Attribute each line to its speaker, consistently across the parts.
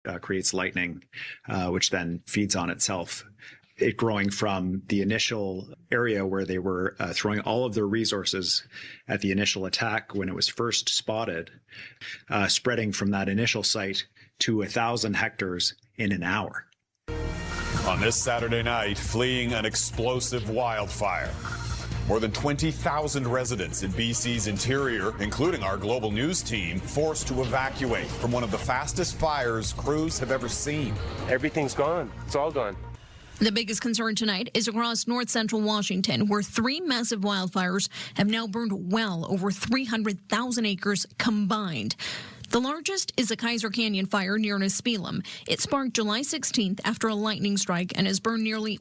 Speaker 1: creates lightning, which then feeds on itself. It growing from the initial area where they were throwing all of their resources at the initial attack when it was first spotted, spreading from that initial site to 1,000 hectares in an hour.
Speaker 2: On this Saturday night, fleeing an explosive wildfire. More than 20,000 residents in BC's interior, including our global news team, forced to evacuate from one of the fastest fires crews have ever seen.
Speaker 3: Everything's gone. It's all gone.
Speaker 4: The biggest concern tonight is across north-central Washington, where 3 massive wildfires have now burned well over 300,000 acres combined. The largest is the Kaiser Canyon fire near Nispelem. It sparked July 16th after a lightning strike and has burned nearly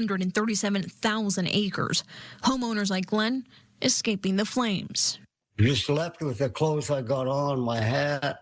Speaker 4: 137,000 acres. Homeowners like Glenn escaping the flames.
Speaker 5: Just left with the clothes I got on, my hat.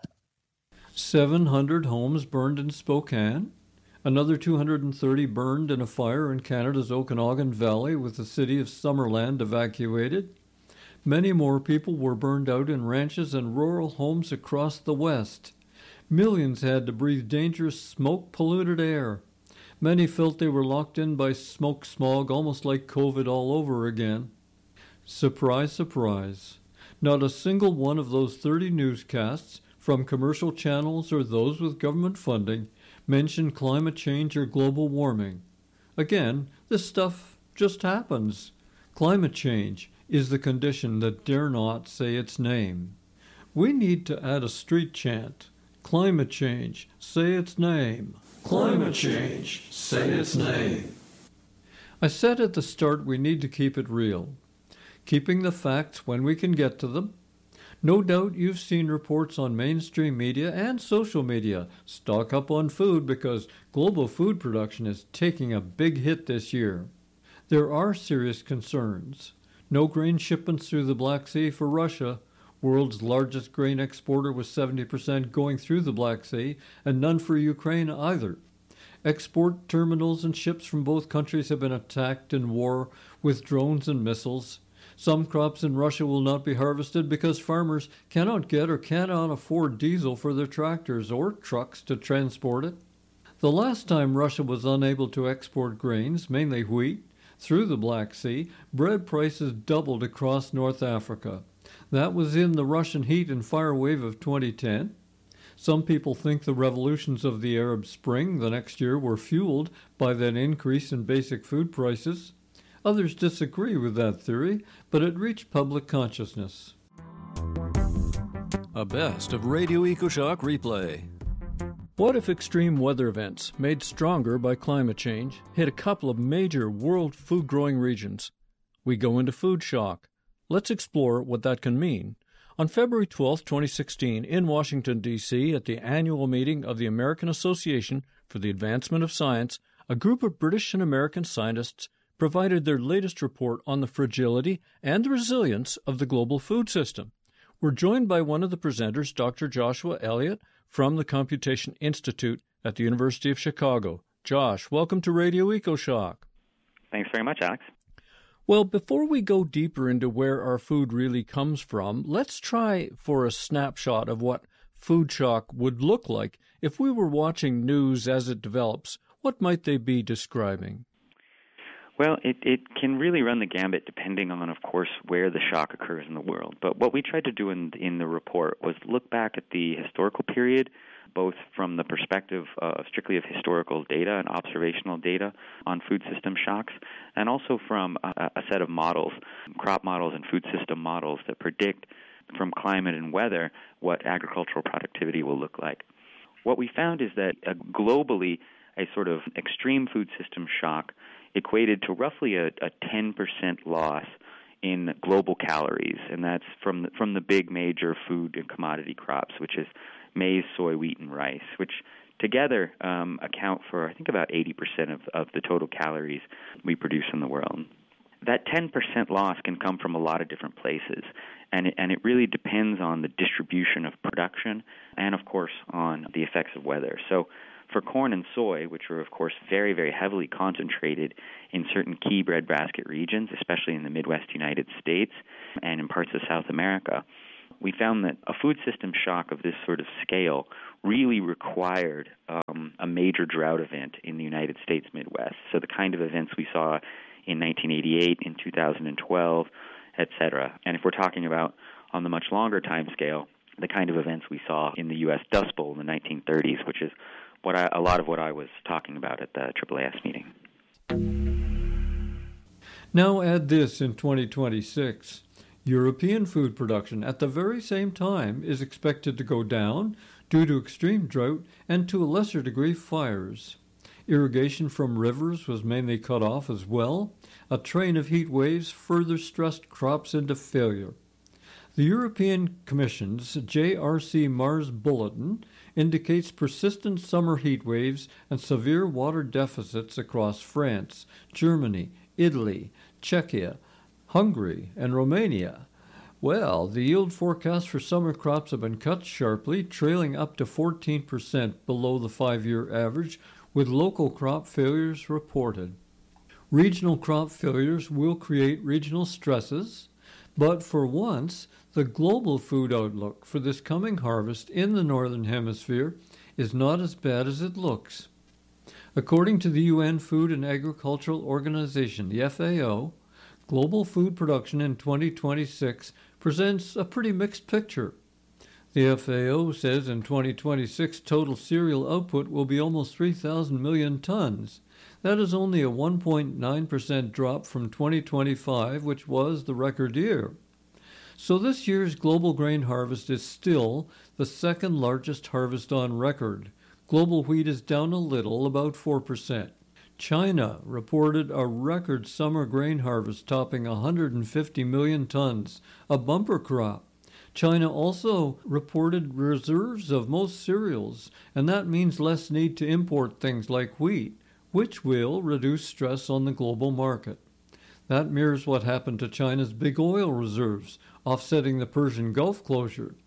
Speaker 6: 700 homes burned in Spokane. Another 230 burned in a fire in Canada's Okanagan Valley, with the city of Summerland evacuated. Many more people were burned out in ranches and rural homes across the West. Millions had to breathe dangerous smoke-polluted air. Many felt they were locked in by smoke smog, almost like COVID all over again. Surprise, surprise. Not a single one of those 30 newscasts, from commercial channels or those with government funding, mentioned climate change or global warming. Again, this stuff just happens. Climate change is the condition that dare not say its name. We need to add a street chant. Climate change, say its name. Climate change, say its name. I said at the start we need to keep it real. Keeping the facts when we can get to them. No doubt you've seen reports on mainstream media and social media. Stock up on food because global food production is taking a big hit this year. There are serious concerns. No grain shipments through the Black Sea for Russia, world's largest grain exporter, with 70% going through the Black Sea, and none for Ukraine either. Export terminals and ships from both countries have been attacked in war with drones and missiles. Some crops in Russia will not be harvested because farmers cannot get or cannot afford diesel for their tractors or trucks to transport it. The last time Russia was unable to export grains, mainly wheat, through the Black Sea, bread prices doubled across North Africa. That was in the Russian heat and fire wave of 2010. Some people think the revolutions of the Arab Spring the next year were fueled by that increase in basic food prices. Others disagree with that theory, but it reached public consciousness.
Speaker 7: A best of Radio EcoShock replay.
Speaker 6: What if extreme weather events, made stronger by climate change, hit a couple of major world food-growing regions? We go into food shock. Let's explore what that can mean. On February 12, 2016, in Washington, D.C., at the annual meeting of the American Association for the Advancement of Science, a group of British and American scientists provided their latest report on the fragility and the resilience of the global food system. We're joined by one of the presenters, Dr. Joshua Elliott, from the Computation Institute at the University of Chicago. Josh, welcome to Radio EcoShock.
Speaker 8: Thanks very much, Alex.
Speaker 6: Well, before we go deeper into where our food really comes from, let's try for a snapshot of what food shock would look like if we were watching news as it develops. What might they be describing?
Speaker 8: Well, it can really run the gambit depending on, of course, where the shock occurs in the world. But what we tried to do in the report was look back at the historical period, both from the perspective strictly of historical data and observational data on food system shocks, and also from a set of models, crop models and food system models that predict from climate and weather what agricultural productivity will look like. What we found is that globally, a sort of extreme food system shock equated to roughly a 10% loss in global calories, and that's from the big major food and commodity crops, which is maize, soy, wheat, and rice, which together account for, I think, about 80% of the total calories we produce in the world. That 10% loss can come from a lot of different places, and it really depends on the distribution of production and, of course, on the effects of weather. So for corn and soy, which are, of course, very, very heavily concentrated in certain key breadbasket regions, especially in the Midwest United States and in parts of South America, we found that a food system shock of this sort of scale really required a major drought event in the United States Midwest. So the kind of events we saw in 1988, in 2012, et cetera. And if we're talking about on the much longer time scale, the kind of events we saw in the U.S. Dust Bowl in the 1930s, which is a lot of what I was talking about at the AAAS meeting.
Speaker 6: Now add this in 2026. European food production at the very same time is expected to go down due to extreme drought and to a lesser degree fires. Irrigation from rivers was mainly cut off as well. A train of heat waves further stressed crops into failure. The European Commission's JRC Mars Bulletin indicates persistent summer heat waves and severe water deficits across France, Germany, Italy, Czechia, Hungary, and Romania. Well, the yield forecasts for summer crops have been cut sharply, trailing up to 14% below the 5-year average, with local crop failures reported. Regional crop failures will create regional stresses, but for once, the global food outlook for this coming harvest in the Northern Hemisphere is not as bad as it looks. According to the UN Food and Agricultural Organization, the FAO, global food production in 2026 presents a pretty mixed picture. The FAO says in 2026 total cereal output will be almost 3,000 million tons. That is only a 1.9% drop from 2025, which was the record year. So this year's global grain harvest is still the second largest harvest on record. Global wheat is down a little, about 4%. China reported a record summer grain harvest topping 150 million tons, a bumper crop. China also reported reserves of most cereals, and that means less need to import things like wheat, which will reduce stress on the global market. That mirrors what happened to China's big oil reserves, offsetting the Persian Gulf closure.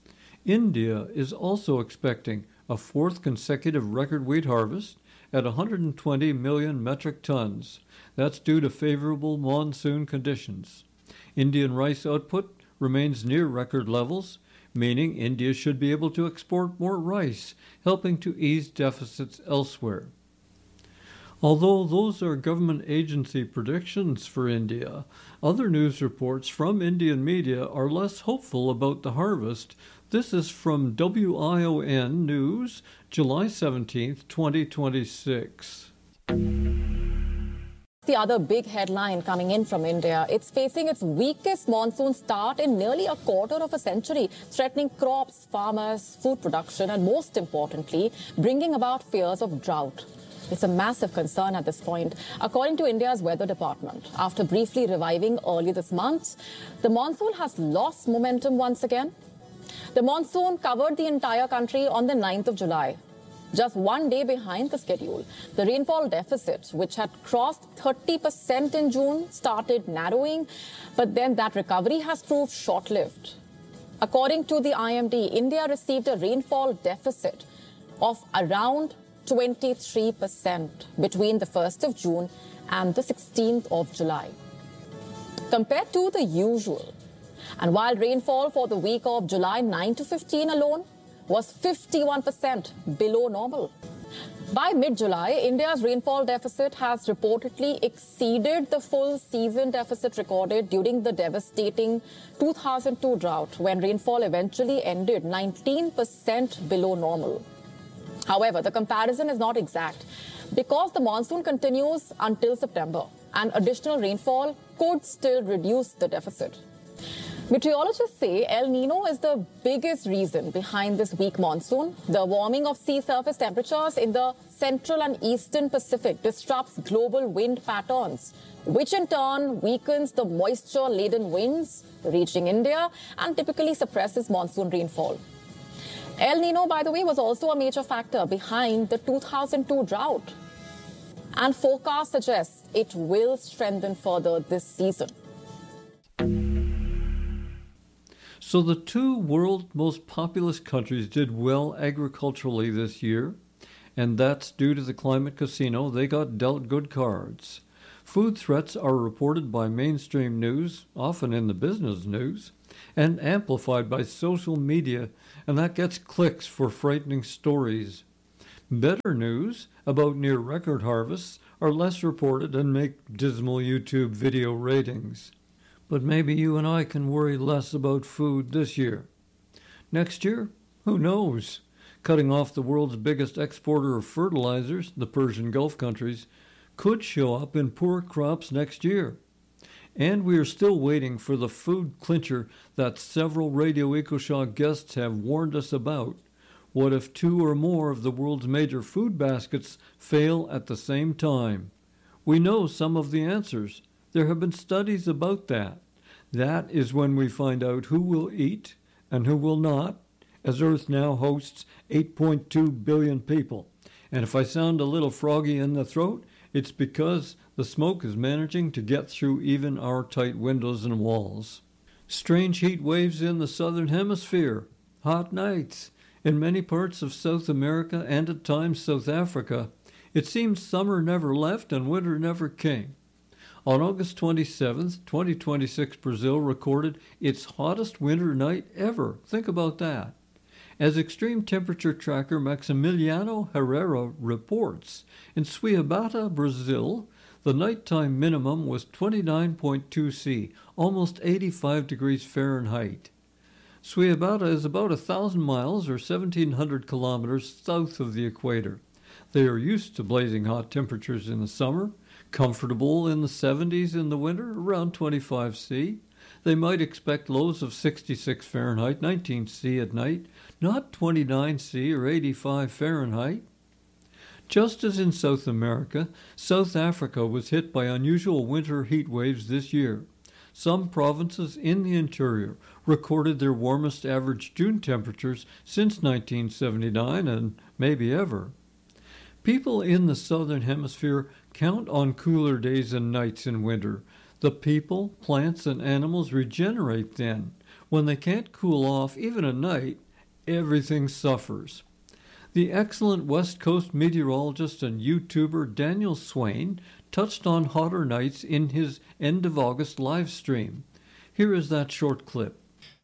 Speaker 6: India is also expecting a fourth consecutive record wheat harvest at 120 million metric tons. That's due to favorable monsoon conditions. Indian rice output remains near record levels, meaning India should be able to export more rice, helping to ease deficits elsewhere. Although those are government agency predictions for India, other news reports from Indian media are less hopeful about the harvest. This is from WION News, July 17th, 2026.
Speaker 9: The other big headline coming in from India, it's facing its weakest monsoon start in nearly a quarter of a century, threatening crops, farmers, food production, and most importantly, bringing about fears of drought. It's a massive concern at this point. According to India's weather department, after briefly reviving early this month, the monsoon has lost momentum once again. The monsoon covered the entire country on the 9th of July. Just one day behind the schedule, the rainfall deficit, which had crossed 30% in June, started narrowing, but then that recovery has proved short-lived. According to the IMD, India received a rainfall deficit of around 23% between the 1st of June and the 16th of July. Compared to the usual, and while rainfall for the week of July 9 to 15 alone was 51% below normal. By mid-July, India's rainfall deficit has reportedly exceeded the full season deficit recorded during the devastating 2002 drought, when rainfall eventually ended 19% below normal. However, the comparison is not exact because the monsoon continues until September and additional rainfall could still reduce the deficit. Meteorologists say El Nino is the biggest reason behind this weak monsoon. The warming of sea surface temperatures in the central and eastern Pacific disrupts global wind patterns, which in turn weakens the moisture-laden winds reaching India and typically suppresses monsoon rainfall. El Nino, by the way, was also a major factor behind the 2002 drought. And forecasts suggest it will strengthen further this season.
Speaker 6: So the two world's most populous countries did well agriculturally this year, and that's due to the climate casino. They got dealt good cards. Food threats are reported by mainstream news, often in the business news. and amplified by social media, and that gets clicks for frightening stories. Better news about near-record harvests are less reported and make dismal YouTube video ratings. But maybe you and I can worry less about food this year. Next year? Who knows? Cutting off the world's biggest exporter of fertilizers, the Persian Gulf countries, could show up in poor crops next year. And we are still waiting for the food clincher that several Radio EcoShock guests have warned us about. What if 2 or more of the world's major food baskets fail at the same time? We know some of the answers. There have been studies about that. That is when we find out who will eat and who will not, as Earth now hosts 8.2 billion people. And if I sound a little froggy in the throat, it's because the smoke is managing to get through even our tight windows and walls. Strange heat waves in the southern hemisphere. Hot nights. In many parts of South America and at times South Africa, it seems summer never left and winter never came. On August 27th, 2026, Brazil recorded its hottest winter night ever. Think about that. As extreme temperature tracker Maximiliano Herrera reports, in Cuiabá, Brazil, the nighttime minimum was 29.2 C, almost 85 degrees Fahrenheit. Cuiabá is about 1,000 miles or 1,700 kilometers south of the equator. They are used to blazing hot temperatures in the summer, comfortable in the 70s in the winter, around 25 C. They might expect lows of 66 Fahrenheit, 19 C at night, not 29 C or 85 Fahrenheit. Just as in South America, South Africa was hit by unusual winter heat waves this year. Some provinces in the interior recorded their warmest average June temperatures since 1979 and maybe ever. People in the southern hemisphere count on cooler days and nights in winter. The people, plants, and animals regenerate then. When they can't cool off even at night, everything suffers. The excellent West Coast meteorologist and YouTuber Daniel Swain touched on hotter nights in his end of August live stream. Here is that short clip.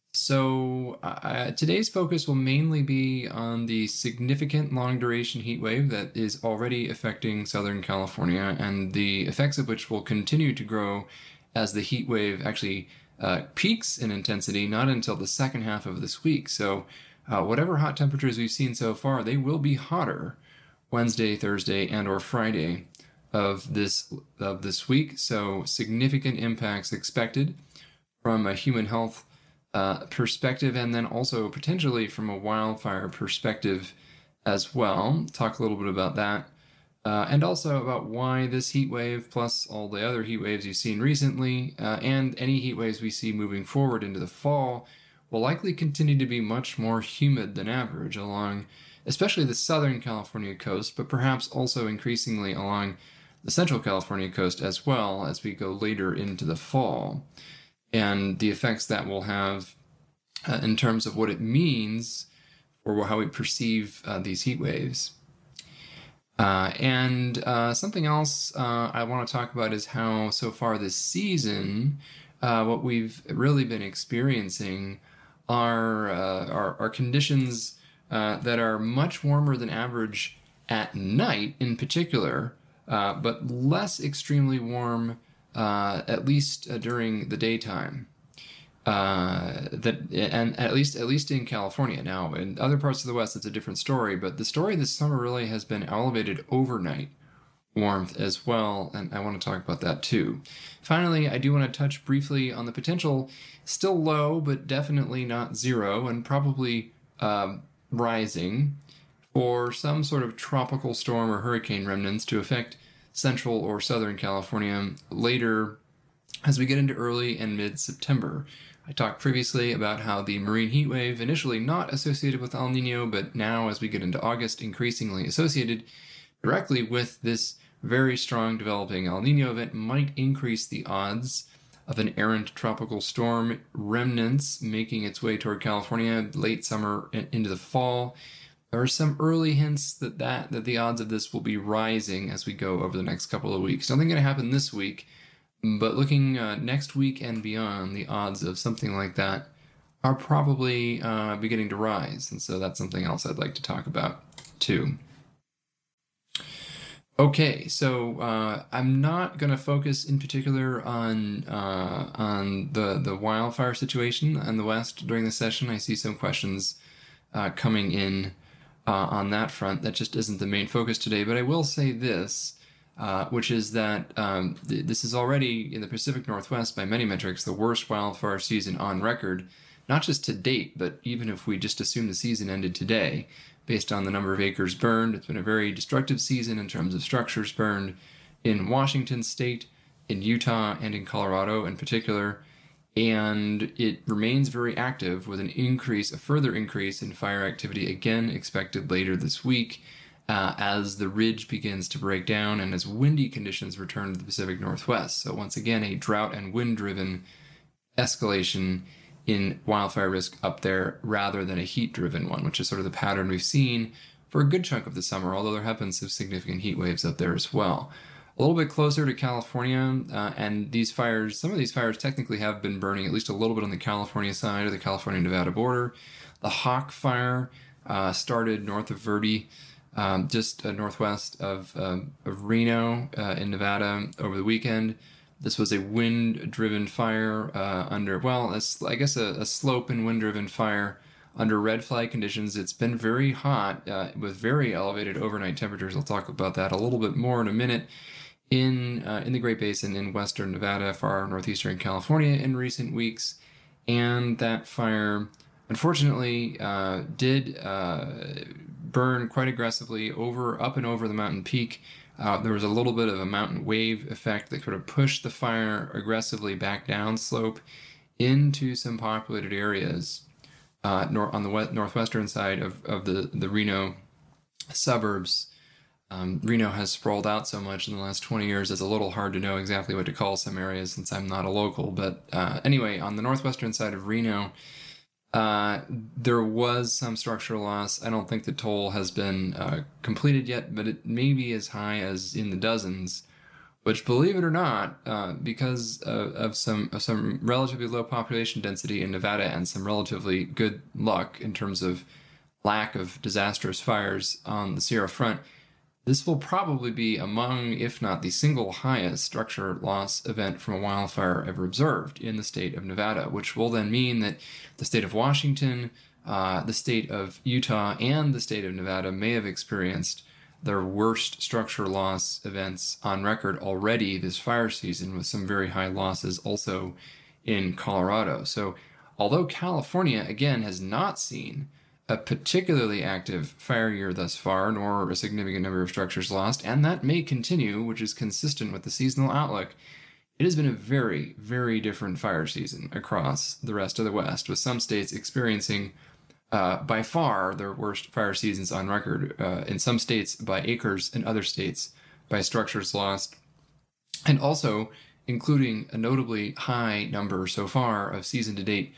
Speaker 10: So today's focus will mainly be on the significant long-duration heat wave that is already affecting Southern California and the effects of which will continue to grow as the heat wave actually peaks in intensity, not until the second half of this week. So whatever hot temperatures we've seen so far, they will be hotter Wednesday, Thursday, and or Friday of this week. So significant impacts expected from a human health perspective, and then also potentially from a wildfire perspective as well. Talk a little bit about that. And also about why this heat wave, plus all the other heat waves you've seen recently, and any heat waves we see moving forward into the fall, will likely continue to be much more humid than average along especially the Southern California coast, but perhaps also increasingly along the Central California coast as well as we go later into the fall. And the effects that will have in terms of what it means for how we perceive these heat waves. And something else I want to talk about is how so far this season, what we've really been experiencing are conditions that are much warmer than average at night in particular, but less extremely warm at least during the daytime. And at least in California. Now, in other parts of the West, it's a different story, but the story this summer really has been elevated overnight warmth as well, and I want to talk about that too. Finally, I do want to touch briefly on the potential, still low, but definitely not zero, and probably rising, for some sort of tropical storm or hurricane remnants to affect Central or Southern California later as we get into early and mid-September. I talked previously about how the marine heat wave, initially not associated with El Nino, but now as we get into August, increasingly associated directly with this very strong developing El Nino event, might increase the odds of an errant tropical storm remnants making its way toward California late summer and into the fall. There are some early hints that the odds of this will be rising as we go over the next couple of weeks. Nothing going to happen this week, but looking next week and beyond, the odds of something like that are probably beginning to rise. And so that's something else I'd like to talk about too. Okay, so I'm not going to focus in particular on the wildfire situation in the West during the session. I see some questions coming in on that front. That just isn't the main focus today. But I will say this, which is that this is already in the Pacific Northwest by many metrics the worst wildfire season on record, not just to date, but even if we just assume the season ended today. Based on the number of acres burned, it's been a very destructive season in terms of structures burned in Washington state, in Utah, and in Colorado in particular. And it remains very active with a further increase in fire activity again expected later this week as the ridge begins to break down and as windy conditions return to the Pacific Northwest. So once again, a drought and wind-driven escalation in wildfire risk up there rather than a heat-driven one, which is sort of the pattern we've seen for a good chunk of the summer, although there have been some significant heat waves up there as well. A little bit closer to California, and some of these fires technically have been burning at least a little bit on the California side of the California-Nevada border. The Hawk Fire started north of Verde, just northwest of Reno in Nevada over the weekend. This was a wind-driven fire a slope and wind-driven fire under red flag conditions. It's been very hot with very elevated overnight temperatures. I'll talk about that a little bit more in a minute. In the Great Basin in western Nevada, far northeastern California in recent weeks. And that fire, unfortunately, did burn quite aggressively up and over the mountain peak. There was a little bit of a mountain wave effect that sort of pushed the fire aggressively back down slope into some populated areas on the northwestern side of the Reno suburbs. Reno has sprawled out so much in the last 20 years, it's a little hard to know exactly what to call some areas since I'm not a local. But anyway, on the northwestern side of Reno, there was some structural loss. I don't think the toll has been completed yet, but it may be as high as in the dozens, which, believe it or not, because of some relatively low population density in Nevada and some relatively good luck in terms of lack of disastrous fires on the Sierra front, this will probably be among, if not the single highest structure loss event from a wildfire ever observed in the state of Nevada, which will then mean that the state of Washington, the state of Utah, and the state of Nevada may have experienced their worst structure loss events on record already this fire season, with some very high losses also in Colorado. So although California, again, has not seen a particularly active fire year thus far, nor a significant number of structures lost, and that may continue, which is consistent with the seasonal outlook, it has been a very, very different fire season across the rest of the West, with some states experiencing by far their worst fire seasons on record, in some states by acres, in other states by structures lost, and also including a notably high number so far of season-to-date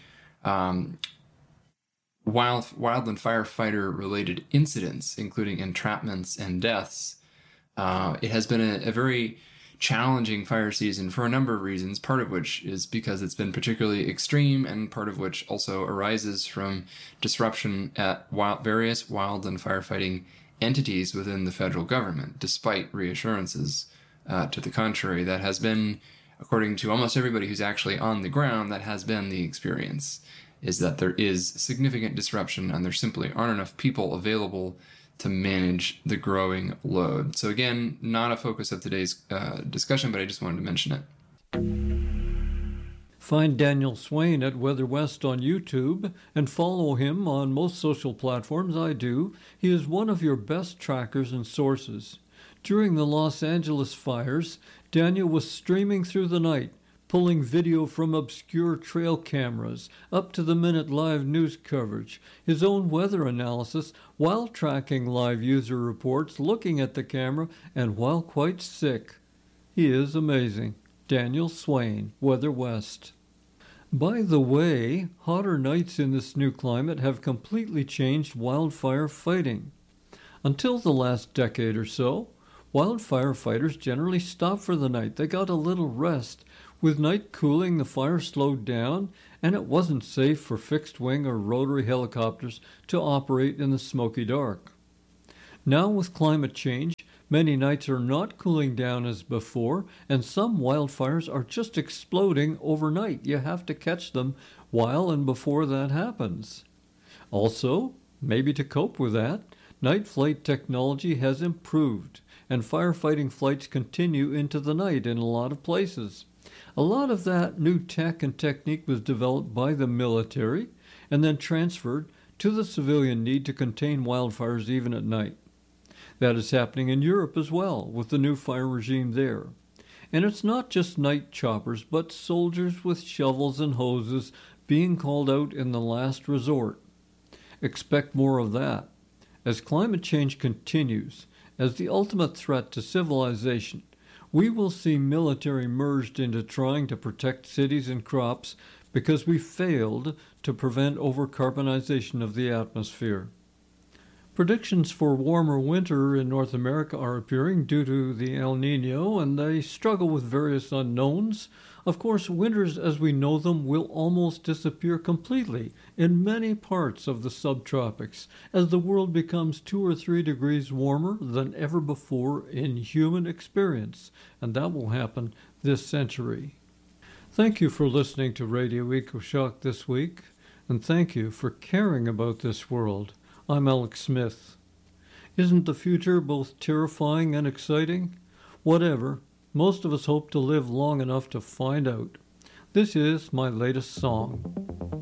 Speaker 10: wildland firefighter-related incidents, including entrapments and deaths. It has been a very challenging fire season for a number of reasons, part of which is because it's been particularly extreme, and part of which also arises from disruption at various wildland firefighting entities within the federal government, despite reassurances to the contrary. That has been, according to almost everybody who's actually on the ground, that has been the experience, is that there is significant disruption and there simply aren't enough people available to manage the growing load. So again, not a focus of today's discussion, but I just wanted to mention it.
Speaker 6: Find Daniel Swain at Weather West on YouTube and follow him on most social platforms. I do. He is one of your best trackers and sources. During the Los Angeles fires, Daniel was streaming through the night, pulling video from obscure trail cameras, up-to-the-minute live news coverage, his own weather analysis while tracking live user reports, looking at the camera, and while quite sick. He is amazing. Daniel Swain, Weather West. By the way, hotter nights in this new climate have completely changed wildfire fighting. Until the last decade or so, wildfire fighters generally stopped for the night. They got a little rest, With night cooling, the fire slowed down, and it wasn't safe for fixed-wing or rotary helicopters to operate in the smoky dark. Now, with climate change, many nights are not cooling down as before, and some wildfires are just exploding overnight. You have to catch them while and before that happens. Also, maybe to cope with that, night flight technology has improved, and firefighting flights continue into the night in a lot of places. A lot of that new tech and technique was developed by the military and then transferred to the civilian need to contain wildfires even at night. That is happening in Europe as well, with the new fire regime there. And it's not just night choppers, but soldiers with shovels and hoses being called out in the last resort. Expect more of that. As climate change continues, as the ultimate threat to civilization, we will see military merged into trying to protect cities and crops because we failed to prevent overcarbonization of the atmosphere. Predictions for warmer winter in North America are appearing due to the El Niño, and they struggle with various unknowns. Of course, winters as we know them will almost disappear completely in many parts of the subtropics as the world becomes 2 or 3 degrees warmer than ever before in human experience, and that will happen this century. Thank you for listening to Radio EcoShock this week, and thank you for caring about this world. I'm Alex Smith. Isn't the future both terrifying and exciting? Whatever. Most of us hope to live long enough to find out. This is my latest song.